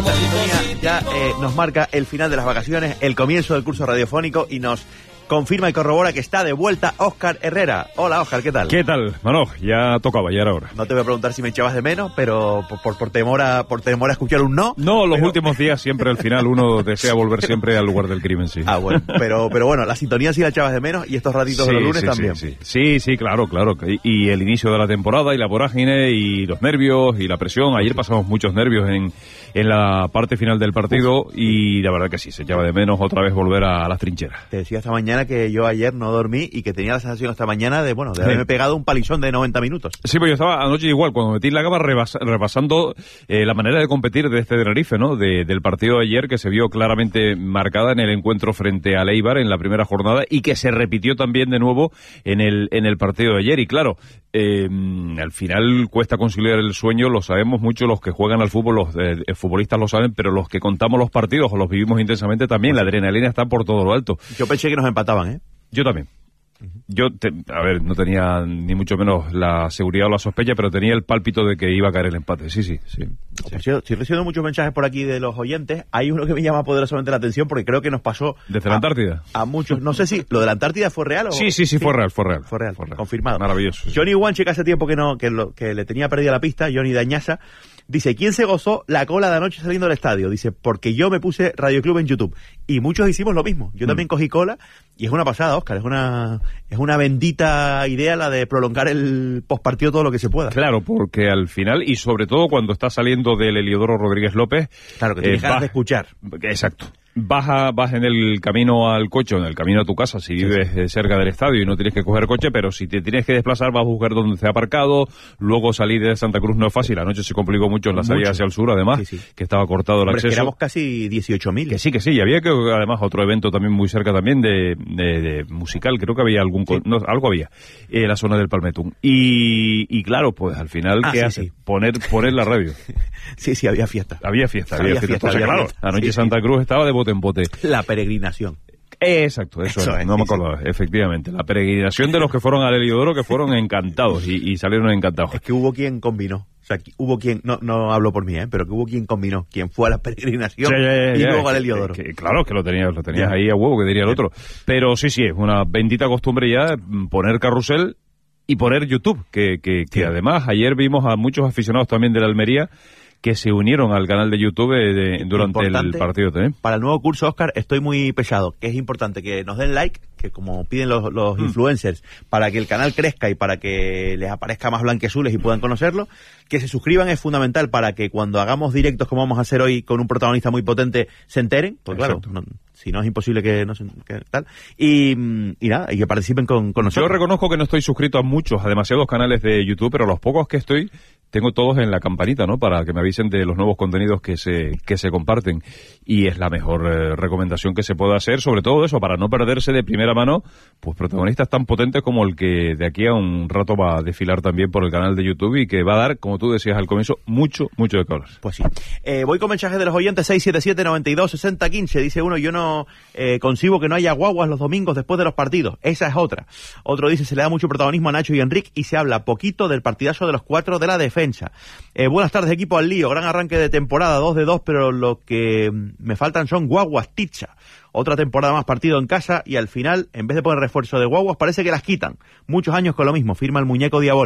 La sintonía ya nos marca el final de las vacaciones, el comienzo del curso radiofónico y nos confirma y corrobora que está de vuelta Óscar Herrera. Hola Óscar, ¿qué tal? ¿Qué tal, Manoj? Ya tocaba, ya era hora. No te voy a preguntar si me echabas de menos, pero por temor a escuchar un no. No, los últimos días siempre al final uno desea volver siempre al lugar del crimen, sí. Ah, bueno, pero bueno, la sintonía sí la echabas de menos y estos ratitos de los lunes también. Sí, claro. Y el inicio de la temporada y la vorágine y los nervios y la presión. Ayer pasamos muchos nervios en la parte final del partido y la verdad que sí, se echaba de menos otra vez volver a las trincheras. Te decía esta mañana que yo ayer no dormí y que tenía la sensación esta mañana de haberme pegado un palizón de 90 minutos. Sí, pues yo estaba anoche igual, cuando metí la cama repasando la manera de competir de este Tenerife, ¿no? Del partido de ayer, que se vio claramente marcada en el encuentro frente al Eibar en la primera jornada y que se repitió también de nuevo en el partido de ayer. Y claro, al final cuesta conciliar el sueño, lo sabemos mucho los que juegan al fútbol, los futbolistas lo saben, pero los que contamos los partidos o los vivimos intensamente también, la adrenalina está por todo lo alto. Yo pensé que nos empataban, ¿eh? Yo también. No tenía ni mucho menos la seguridad o la sospecha, pero tenía el pálpito de que iba a caer el empate. Sí. Estoy recibiendo muchos mensajes por aquí de los oyentes. Hay uno que me llama poderosamente la atención porque creo que nos pasó desde la Antártida. A muchos. No sé si lo de la Antártida fue real o... Sí, fue real. Fue real. Confirmado. Maravilloso. Sí. Johnny Wanche, que hace tiempo que le tenía perdida la pista, Johnny Dañasa, dice, ¿quién se gozó la cola de anoche saliendo del estadio? Dice, porque yo me puse Radio Club en YouTube. Y muchos hicimos lo mismo. Yo también cogí cola y es una pasada, Óscar. Es una bendita idea la de prolongar el postpartido todo lo que se pueda. Claro, porque al final, y sobre todo cuando está saliendo del Heliodoro Rodríguez López... Claro, que tienes ganas de escuchar. Exacto. Vas en el camino al coche o en el camino a tu casa si vives cerca del estadio y no tienes que coger coche, pero si te tienes que desplazar vas a buscar dónde se ha aparcado, luego salir de Santa Cruz no es fácil, anoche se complicó mucho en la salida hacia el sur además, que estaba cortado el acceso. Que éramos casi 18.000. Que sí, y había que además otro evento también muy cerca también de musical, creo que había algo había, la zona del Palmetún. Y claro, pues al final, ¿qué hace? Sí. Poner la radio. Sí, había fiesta. Había fiesta. Entonces, claro, anoche Santa Cruz estaba de bote en bote. La peregrinación. Exacto, eso es, no me acordaba, efectivamente. La peregrinación de los que fueron al Heliodoro, que fueron encantados y salieron encantados. Es que hubo quien combinó. O sea, hubo quien, no hablo por mí, pero que hubo quien combinó, quien fue a la peregrinación y luego al Heliodoro. Claro que lo tenías ahí a huevo, que diría el otro. Pero sí, es una bendita costumbre ya poner carrusel y poner YouTube, que además ayer vimos a muchos aficionados también de la Almería que se unieron al canal de YouTube durante el partido también. Para el nuevo curso, Óscar, estoy muy pesado, que es importante que nos den like, que como piden los influencers, para que el canal crezca y para que les aparezca más blanquiazules y puedan conocerlo, que se suscriban es fundamental para que cuando hagamos directos como vamos a hacer hoy con un protagonista muy potente, se enteren, pues claro, si no es imposible que tal, y nada, y que participen con nosotros. Yo reconozco que no estoy suscrito a demasiados canales de YouTube, pero los pocos que estoy, tengo todos en la campanita, ¿no? Para que me avisen de los nuevos contenidos que se comparten. Y es la mejor recomendación que se puede hacer, sobre todo eso, para no perderse de primera mano, pues protagonistas tan potentes como el que de aquí a un rato va a desfilar también por el canal de YouTube y que va a dar, como tú decías al comienzo, mucho de que hablar. Pues sí. Voy con mensajes de los oyentes, 677-92-60-15. Dice uno, yo no concibo que no haya guaguas los domingos después de los partidos. Esa es otra. Otro dice, se le da mucho protagonismo a Nacho y Enrique y se habla poquito del partidazo de los 4 de la defensa. Buenas tardes, equipo al lío. Gran arranque de temporada, 2-2, pero lo que me faltan son guaguas ticha. Otra temporada más partido en casa y al final, en vez de poner refuerzo de guaguas, parece que las quitan. Muchos años con lo mismo, firma el muñeco diabólico.